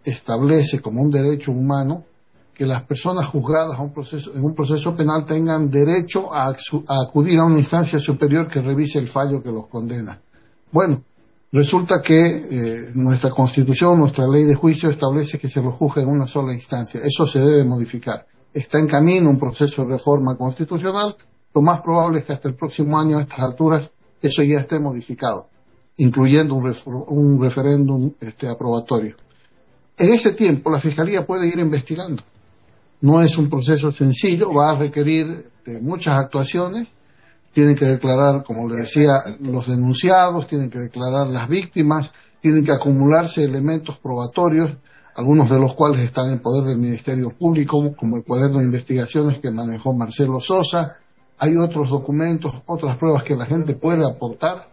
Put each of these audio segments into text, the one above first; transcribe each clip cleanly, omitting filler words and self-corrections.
establece como un derecho humano que las personas juzgadas en un proceso penal tengan derecho a acudir a una instancia superior que revise el fallo que los condena. Bueno, resulta que nuestra Constitución, nuestra ley de juicio establece que se los juzga en una sola instancia. Eso se debe modificar. Está en camino un proceso de reforma constitucional. Lo más probable es que hasta el próximo año, a estas alturas, eso ya esté modificado, incluyendo un referéndum aprobatorio. En ese tiempo, la Fiscalía puede ir investigando. No es un proceso sencillo, va a requerir de muchas actuaciones. Tienen que declarar, como le decía, los denunciados, tienen que declarar las víctimas, tienen que acumularse elementos probatorios, algunos de los cuales están en poder del Ministerio Público, como el cuaderno de investigaciones que manejó Marcelo Sosa. Hay otros documentos, otras pruebas que la gente puede aportar,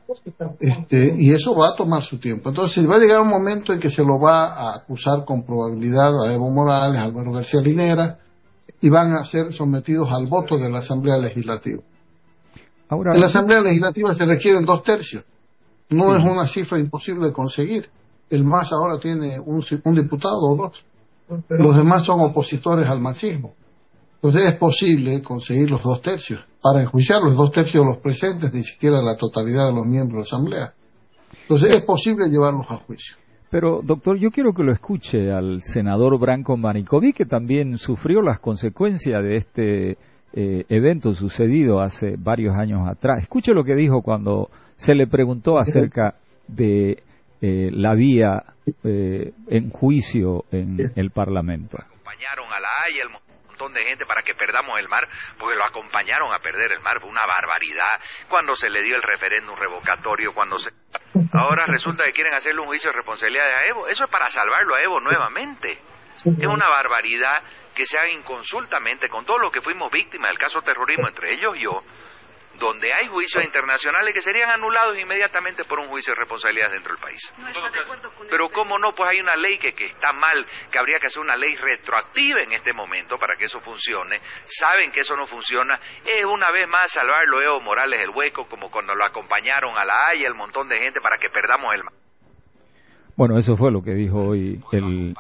y eso va a tomar su tiempo. Entonces va a llegar un momento en que se lo va a acusar con probabilidad a Evo Morales, a Álvaro García Linera, y van a ser sometidos al voto de la Asamblea Legislativa. Ahora, en la Asamblea Legislativa se requieren 2/3. No es una cifra imposible de conseguir. El MAS ahora tiene un diputado o dos. Los demás son opositores al masismo. Entonces es posible conseguir los 2/3. Para enjuiciar los 2/3 de los presentes, ni siquiera la totalidad de los miembros de la Asamblea. Entonces es posible llevarlos a juicio. Pero, doctor, yo quiero que lo escuche al senador Branko Marikovic, que también sufrió las consecuencias de este evento sucedido hace varios años atrás. Escuche lo que dijo cuando se le preguntó acerca de la vía en juicio en el Parlamento. Acompañaron a la Haya el montón de gente para que perdamos el mar, porque lo acompañaron a perder el mar. Fue una barbaridad cuando se le dio el referéndum revocatorio, ahora resulta que quieren hacerle un juicio de responsabilidad a Evo. Eso es para salvarlo a Evo nuevamente. Es una barbaridad que se haga inconsultamente con todos los que fuimos víctimas del caso terrorismo, entre ellos yo, donde hay juicios internacionales que serían anulados inmediatamente por un juicio de responsabilidad dentro del país. Pero cómo no, pues hay una ley que está mal, que habría que hacer una ley retroactiva en este momento para que eso funcione. Saben que eso no funciona. Es una vez más salvarlo a Evo Morales el hueco, como cuando lo acompañaron a la Haya el montón de gente para que perdamos el mar. Bueno, eso fue lo que dijo hoy el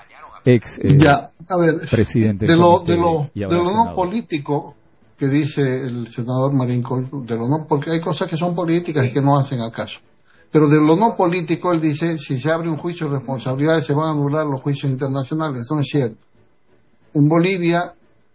presidente de lo no político que dice el senador Marinkovic, porque hay cosas que son políticas y que no hacen al caso. Pero de lo no político, él dice, si se abre un juicio de responsabilidades, se van a anular los juicios internacionales. Eso no es cierto. En Bolivia,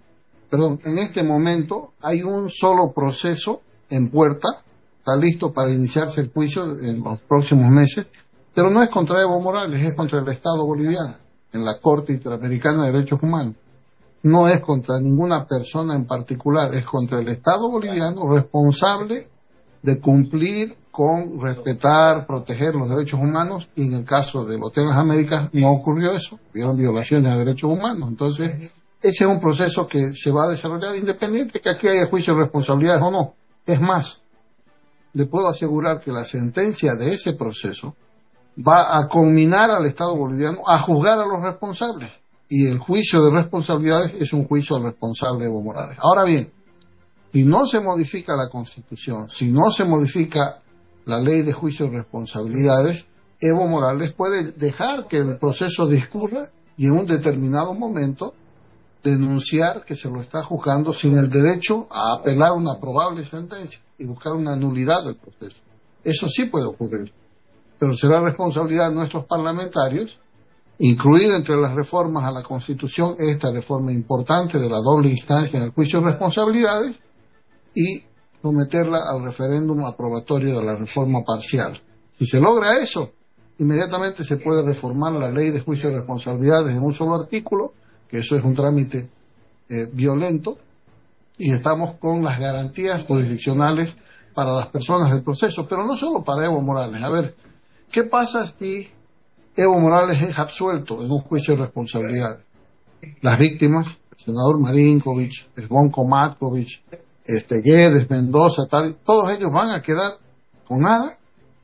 en este momento, hay un solo proceso en puerta, está listo para iniciarse el juicio en los próximos meses, pero no es contra Evo Morales, es contra el Estado boliviano, en la Corte Interamericana de Derechos Humanos. No es contra ninguna persona en particular, es contra el Estado boliviano responsable de cumplir con respetar, proteger los derechos humanos, y en el caso del Hotel Las Américas no ocurrió eso, hubieron violaciones a derechos humanos. Entonces, ese es un proceso que se va a desarrollar independiente que aquí haya juicio de responsabilidades o no. Es más, le puedo asegurar que la sentencia de ese proceso va a conminar al Estado boliviano a juzgar a los responsables. Y el juicio de responsabilidades es un juicio al responsable Evo Morales. Ahora bien, si no se modifica la Constitución, si no se modifica la ley de juicio de responsabilidades, Evo Morales puede dejar que el proceso discurra y en un determinado momento denunciar que se lo está juzgando sin el derecho a apelar una probable sentencia y buscar una nulidad del proceso. Eso sí puede ocurrir, pero será responsabilidad de nuestros parlamentarios incluir entre las reformas a la Constitución esta reforma importante de la doble instancia en el juicio de responsabilidades y someterla al referéndum aprobatorio de la reforma parcial. Si se logra eso, inmediatamente se puede reformar la ley de juicio de responsabilidades en un solo artículo, que eso es un trámite violento, y estamos con las garantías jurisdiccionales para las personas del proceso, pero no solo para Evo Morales. A ver, ¿qué pasa si Evo Morales es absuelto en un juicio de responsabilidad? Las víctimas, el senador Marinkovic, Zvonko Matkovic, Guedes, Mendoza, todos ellos van a quedar con nada.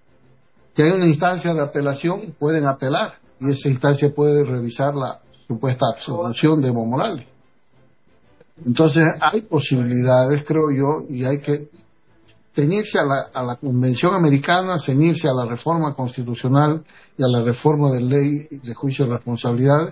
Si hay una instancia de apelación, pueden apelar, y esa instancia puede revisar la supuesta absolución de Evo Morales. Entonces hay posibilidades, creo yo, y hay que ceñirse a la Convención Americana, ceñirse a la reforma constitucional y a la reforma de ley de juicio de responsabilidad